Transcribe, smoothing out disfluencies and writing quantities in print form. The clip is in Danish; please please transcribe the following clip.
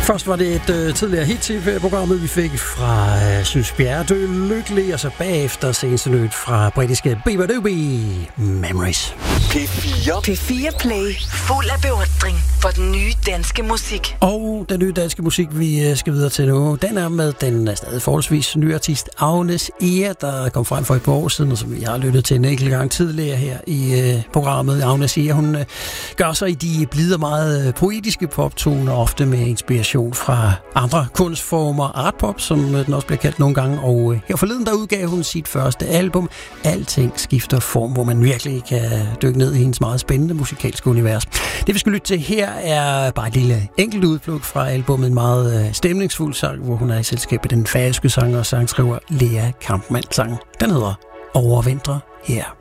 Først var det et tidligere hit-tv-programmet, vi fik fra Synes Bjerre Dø Lykkelig, og så bagefter seneste nyt fra britiske Beaver Memories. P4 Play. Fuld af beundring for den nye danske musik. Og den nye danske musik, vi skal videre til nu, den er med den stadig forholdsvis nye artist Agnes Ehr, der kom frem for et par år siden, og som vi har lyttet til en enkelt gang tidligere her i programmet. Agnes Ehr, hun gør sig i de blide meget poetiske poptoner, ofte med inspiration fra andre kunstformer, artpop, som den også bliver kaldt nogle gange, og her forleden der udgav hun sit første album, Alting skifter form, hvor man virkelig kan dykke ned i hendes meget spændende musikalske univers. Det vi skal lytte til her er bare et lille enkelt udpluk fra albumet, en meget stemningsfuld sang, hvor hun er i selskab med den færøske sanger og sangskriver Lea Kampmann. Sangen, den hedder Overvintre her.